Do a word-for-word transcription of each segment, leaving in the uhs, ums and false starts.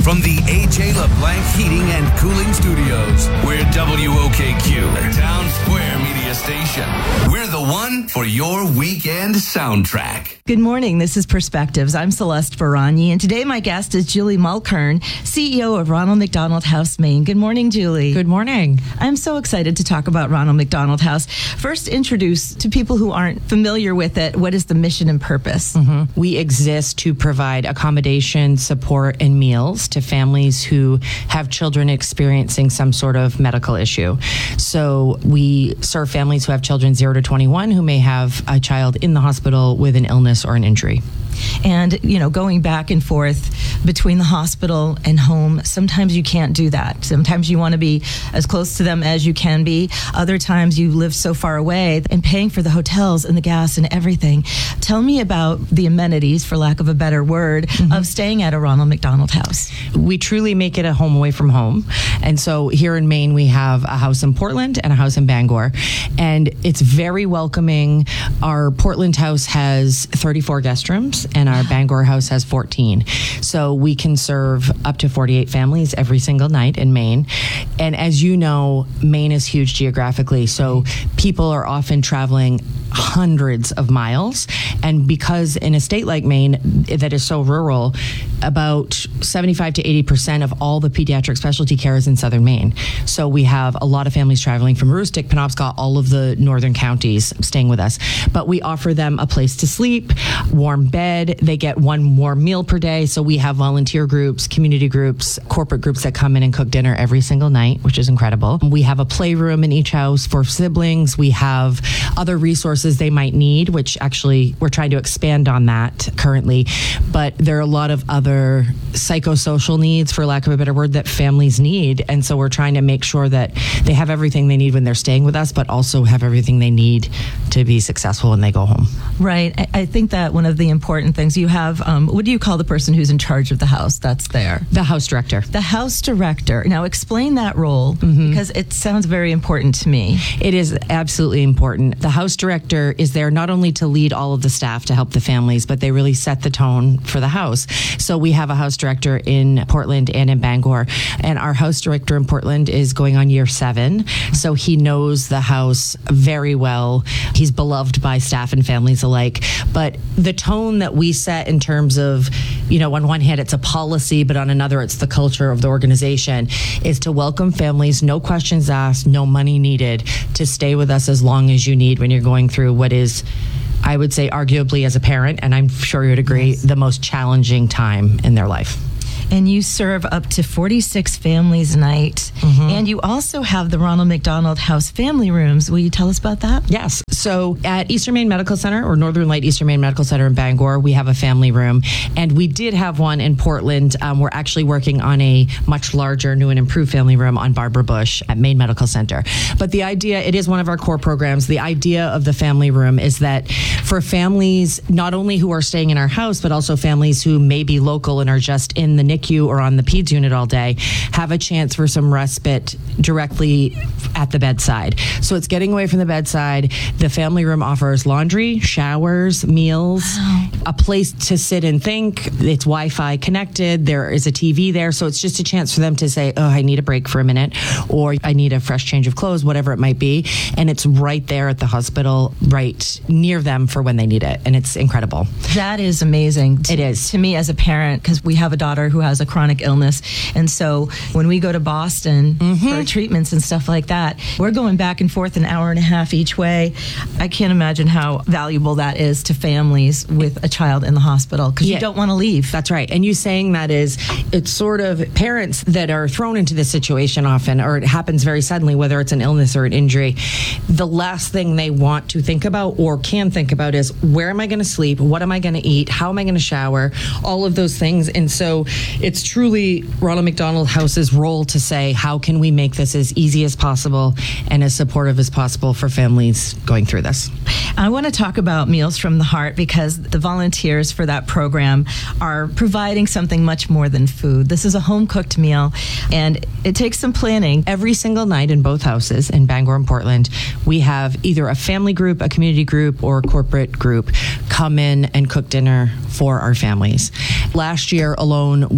from the A J LeBlanc Heating and Cooling Studios. We're W O K Q, the Town Square Media Station. We're the one for your weekend soundtrack. Good morning. This is Perspectives. I'm Celeste Baragni, and today my guest is Julie Mulkern, C E O of Ronald McDonald House, Maine. Good morning, Julie. Good morning. I'm so excited to talk about Ronald McDonald House. First, introduce to people who aren't familiar with it, what is the mission and purpose? Mm-hmm. We exist to provide accommodation, support, and meals to families who have children experiencing some sort of medical issue. So we serve families who have children zero to twenty-one who may have a child in the hospital with an illness or an injury. And, you know, going back and forth between the hospital and home, sometimes you can't do that. Sometimes you want to be as close to them as you can be. Other times you live so far away and paying for the hotels and the gas and everything. Tell me about the amenities, for lack of a better word, mm-hmm. of staying at a Ronald McDonald House. We truly make it a home away from home. And so here in Maine, we have a house in Portland and a house in Bangor. And it's very welcoming. Our Portland house has thirty-four guest rooms, and our Bangor house has fourteen. So we can serve up to forty-eight families every single night in Maine. And as you know, Maine is huge geographically, so people are often traveling hundreds of miles. And because in a state like Maine that is so rural, about seventy-five to eighty percent of all the pediatric specialty care is in southern Maine. So we have a lot of families traveling from Aroostook, Penobscot, all of the northern counties staying with us. But we offer them a place to sleep, warm bed. They get one warm meal per day. So we have volunteer groups, community groups, corporate groups that come in and cook dinner every single night, which is incredible. We have a playroom in each house for siblings. We have other resources they might need, which actually we're trying to expand on that currently. But there are a lot of other psychosocial needs, for lack of a better word, that families need. And so we're trying to make sure that they have everything they need when they're staying with us, but also have everything they need to be successful when they go home. Right. I, I think that one of the important things you have, um, what do you call the person who's in charge of the house that's there? The house director. The house director. Now explain that role, mm-hmm. because it sounds very important to me. It is absolutely important. The house director is there not only to lead all of the staff to help the families, but they really set the tone for the house. So we have a house director in Portland and in Bangor, and our house director in Portland is going on year seven. So he knows the house very well. He's beloved by staff and families alike. But the tone that we set in terms of, you know, on one hand, it's a policy, but on another, it's the culture of the organization, is to welcome families, no questions asked, no money needed, to stay with us as long as you need when you're going through what is, I would say, arguably as a parent, and I'm sure you'd agree, yes, the most challenging time in their life. And you serve up to forty-six families a night. Mm-hmm. And you also have the Ronald McDonald House family rooms. Will you tell us about that? Yes. So at Eastern Maine Medical Center, or Northern Light Eastern Maine Medical Center in Bangor, we have a family room. And we did have one in Portland. Um, we're actually working on a much larger, new and improved family room on Barbara Bush at Maine Medical Center. But the idea, it is one of our core programs. The idea of the family room is that for families, not only who are staying in our house, but also families who may be local and are just in the N I C U or on the peds unit all day, have a chance for some respite directly at the bedside. So it's getting away from the bedside. The family room offers laundry, showers, meals, wow, a place to sit and think. It's Wi-Fi connected. There is a T V there. So it's just a chance for them to say, oh, I need a break for a minute, or I need a fresh change of clothes, whatever it might be. And it's right there at the hospital, right near them for when they need it. And it's incredible. That is amazing. It is. To me as a parent, because we have a daughter who has a chronic illness. And so when we go to Boston mm-hmm. for treatments and stuff like that, we're going back and forth an hour and a half each way. I can't imagine how valuable that is to families with a child in the hospital, because yeah, you don't want to leave. That's right. And you saying that is, it's sort of parents that are thrown into this situation often, or it happens very suddenly, whether it's an illness or an injury. The last thing they want to think about or can think about is, where am I going to sleep? What am I going to eat? How am I going to shower? All of those things. And so it's truly Ronald McDonald House's role to say, how can we make this as easy as possible and as supportive as possible for families going through this? I want to talk about Meals from the Heart, because the volunteers for that program are providing something much more than food. This is a home-cooked meal, and it takes some planning. Every single night in both houses, in Bangor and Portland, we have either a family group, a community group, or a corporate group come in and cook dinner for our families. Last year alone, we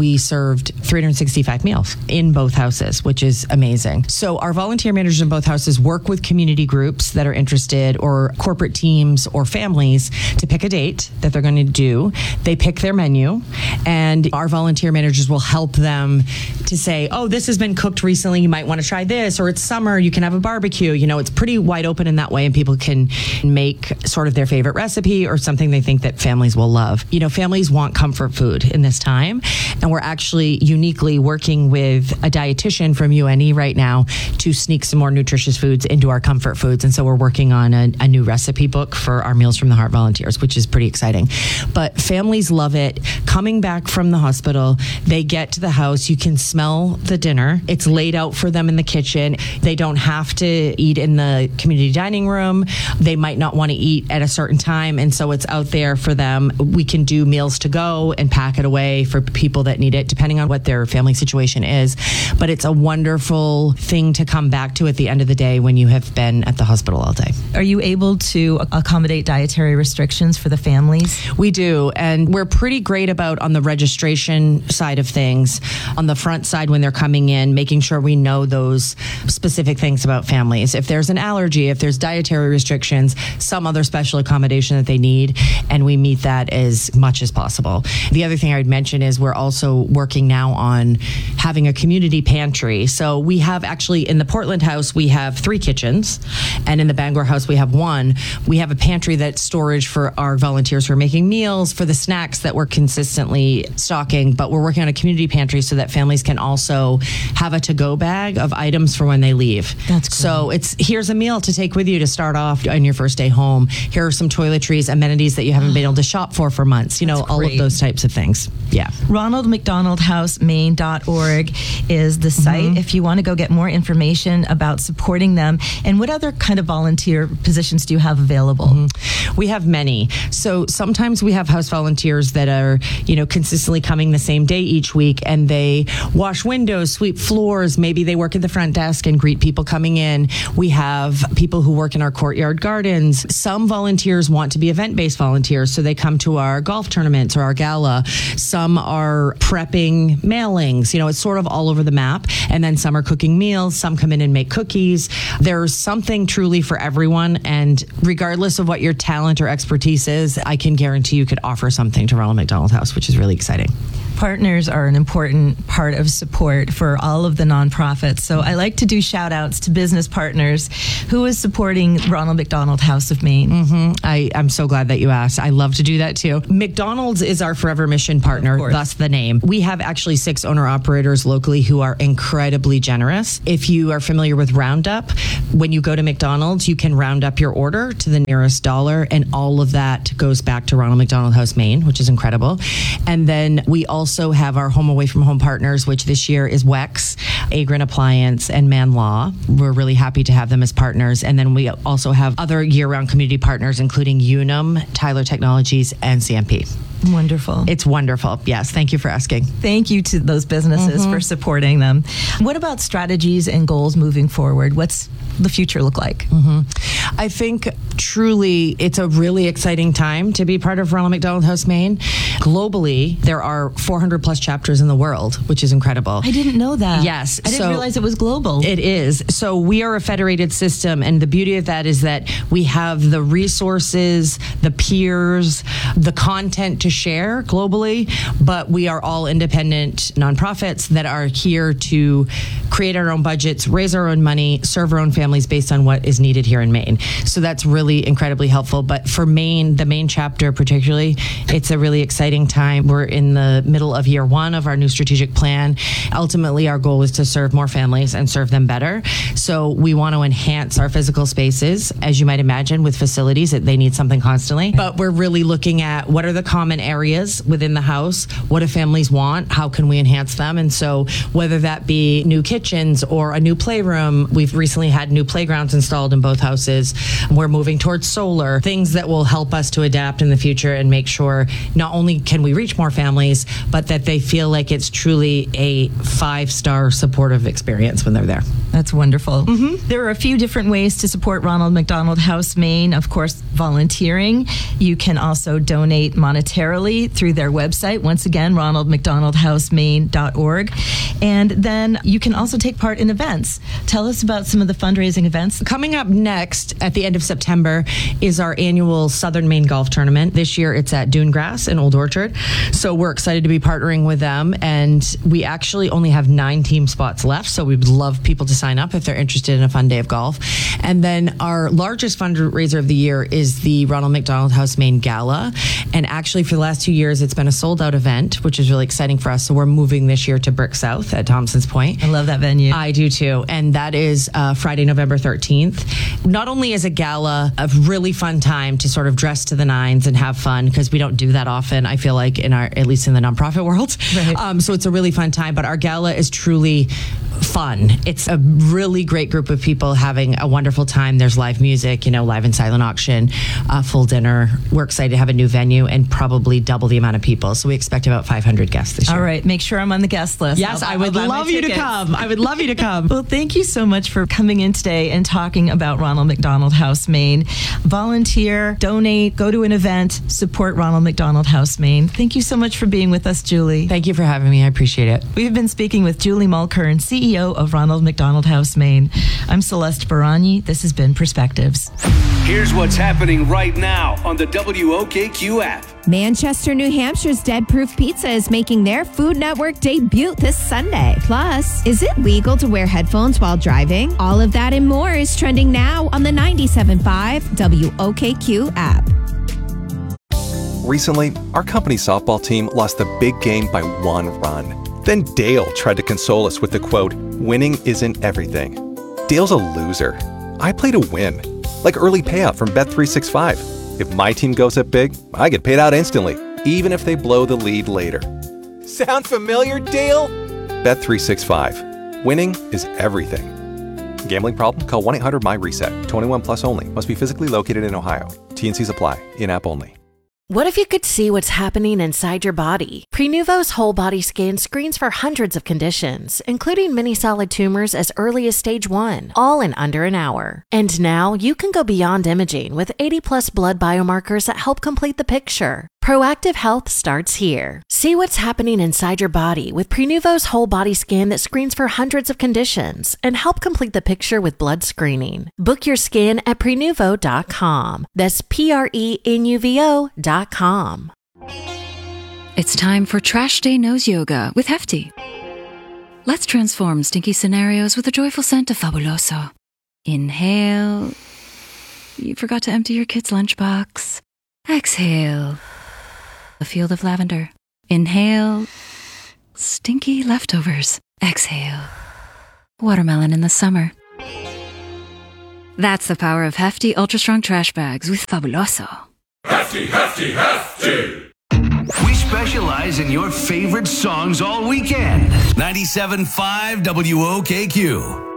we served three hundred sixty-five meals in both houses, which is amazing. So our volunteer managers in both houses work with community groups that are interested, or corporate teams or families, to pick a date that they're going to do. They pick their menu, and our volunteer managers will help them to say, oh, this has been cooked recently, you might want to try this, or it's summer, you can have a barbecue. You know, it's pretty wide open in that way, and people can make sort of their favorite recipe or something they think that families will love. You know, families want comfort food in this time, and we're actually uniquely working with a dietitian from U N E right now to sneak some more nutritious foods into our comfort foods. And so we're working on a, a new recipe book for our Meals from the Heart volunteers, which is pretty exciting. But families love it. Coming back from the hospital, they get to the house, you can smell the dinner. It's laid out for them in the kitchen. They don't have to eat in the community dining room. They might not want to eat at a certain time, and so it's out there for them. We can do meals to go and pack it away for people that need it, depending on what their family situation is. But it's a wonderful thing to come back to at the end of the day when you have been at the hospital all day. Are you able to accommodate dietary restrictions for the families? We do, and we're pretty great about on the registration side of things, on the front side when they're coming in, making sure we know those specific things about families. If there's an allergy, if there's dietary restrictions, some other special accommodation that they need, and we meet that as much as possible. The other thing I would mention is we're also working now on having a community pantry. So we have actually in the Portland house, we have three kitchens, and in the Bangor house, we have one. We have a pantry that's storage for our volunteers who are making meals, for the snacks that we're consistently stocking, but we're working on a community pantry so that families can also have a to-go bag of items for when they leave. That's great. So it's, here's a meal to take with you to start off on your first day home. Here are some toiletries, amenities that you haven't been able to shop for for months. You know, That's all great. of those types of things. Yeah. Ronald McDonald House Maine dot org is the site mm-hmm. if you want to go get more information about supporting them. And what other kind of volunteer positions do you have available? Mm-hmm. We have many. So sometimes we have house volunteers that are, you know, consistently coming the same day each week, and they wash windows, sweep floors. Maybe they work at the front desk and greet people coming in. We have people who work in our courtyard gardens. Some volunteers want to be event-based volunteers, so they come to our golf tournaments or our gala. Some are prepping mailings. You know, it's sort of all over the map. And then some are cooking meals. Some come in and make cookies. There's something truly for everyone. And regardless of what your talent or expertise is, I can guarantee you could offer something to Ronald McDonald House, which is really exciting. Partners are an important part of support for all of the nonprofits. So I like to do shout outs to business partners. Who is supporting Ronald McDonald House of Maine? Mm-hmm. I, I'm so glad that you asked. I love to do that too. McDonald's is our Forever Mission partner, thus the name. We have actually six owner operators locally who are incredibly generous. If you are familiar with Roundup, when you go to McDonald's, you can round up your order to the nearest dollar, and all of that goes back to Ronald McDonald House Maine, which is incredible. And then we also also have our home away from home partners, which this year is W E X, Agrin Appliance, and Man Law. We're really happy to have them as partners. And then we also have other year-round community partners, including Unum, Tyler Technologies, and C M P. Wonderful. It's wonderful. Yes. Thank you for asking. Thank you to those businesses mm-hmm. for supporting them. What about strategies and goals moving forward? What's the future look like? Mm-hmm. I think truly it's a really exciting time to be part of Ronald McDonald House Maine. Globally, there are four hundred plus chapters in the world, which is incredible. I didn't know that. Yes. I didn't so realize it was global. It is. So we are a federated system, and the beauty of that is that we have the resources, the peers, the content to share globally, but we are all independent nonprofits that are here to create our own budgets, raise our own money, serve our own families based on what is needed here in Maine. So that's really incredibly helpful. But for Maine, the Maine chapter particularly, it's a really exciting time. We're in the middle of year one of our new strategic plan. Ultimately, our goal is to serve more families and serve them better. So we want to enhance our physical spaces. As you might imagine, with facilities, they need something constantly. But we're really looking at what are the common areas within the house? What do families want? How can we enhance them? And so whether that be new kitchens or a new playroom, we've recently had new playgrounds installed in both houses. We're moving towards solar, things that will help us to adapt in the future and make sure not only can we reach more families, but that they feel like it's truly a five-star supportive experience when they're there. That's wonderful. Mm-hmm. There are a few different ways to support Ronald McDonald House Maine. Of course, volunteering. You can also donate monetarily through their website. Once again, ronald mcdonald house maine dot org. And then you can also take part in events. Tell us about some of the fundraising events. Coming up next at the end of September is our annual Southern Maine Golf Tournament. This year it's at Dunegrass in Old Orchard. So we're excited to be partnering with them. And we actually only have nine team spots left. So we'd love people to sign up if they're interested in a fun day of golf. And then our largest fundraiser of the year is the Ronald McDonald House Maine Gala. And actually for the last two years, it's been a sold out event, which is really exciting for us. So we're moving this year to Brick South at Thompson's Point. I love that venue. I do too. And that is uh, Friday, November thirteenth. Not only is a gala a really fun time to sort of dress to the nines and have fun, because we don't do that often, I feel like, in our, at least in the nonprofit world. Right. Um, so it's a really fun time, but our gala is truly fun. It's a really great group of people having a wonderful time. There's live music, you know, live and silent auction, a full dinner. We're excited to have a new venue and probably double the amount of people. So we expect about five hundred guests this year. All right. Make sure I'm on the guest list. Yes, I'll, I would I'll love you to come. I would love you to come. Well, thank you so much for coming in today and talking about Ronald McDonald House Maine. Volunteer, donate, go to an event, support Ronald McDonald House Maine. Thank you so much for being with us, Julie. Thank you for having me. I appreciate it. We've been speaking with Julie Mulkern, C E O of Ronald McDonald House Maine. I'm Celeste Baragni. This has been Perspectives. Here's what's happening right now on the W O K Q app. Manchester, New Hampshire's Dead Proof Pizza is making their Food Network debut this Sunday. Plus, is it legal to wear headphones while driving? All of that and more is trending now on the ninety-seven point five W O K Q app. Recently, our company softball team lost the big game by one run. Then Dale tried to console us with the quote, "Winning isn't everything." Dale's a loser. I play to win, like early payout from Bet three sixty-five. If my team goes up big, I get paid out instantly, even if they blow the lead later. Sound familiar, Dale? Bet three sixty-five. Winning is everything. Gambling problem? Call one eight hundred M Y reset. twenty-one plus only. Must be physically located in Ohio. T and Cs apply. In-app only. What if you could see what's happening inside your body? Prenuvo's whole body scan screens for hundreds of conditions, including many solid tumors as early as stage one, all in under an hour. And now you can go beyond imaging with eighty plus blood biomarkers that help complete the picture. Proactive health starts here. See what's happening inside your body with Prenuvo's whole body scan that screens for hundreds of conditions and help complete the picture with blood screening. Book your scan at prenuvo dot com. That's P R E N U V O dot com. It's time for Trash Day Nose Yoga with Hefty. Let's transform stinky scenarios with a joyful scent of Fabuloso. Inhale. You forgot to empty your kid's lunchbox. Exhale. A field of lavender. Inhale. Stinky leftovers. Exhale. Watermelon in the summer. That's the power of Hefty Ultra Strong Trash Bags with Fabuloso. Hefty, hefty, hefty. We specialize in your favorite songs all weekend. ninety-seven point five W O K Q.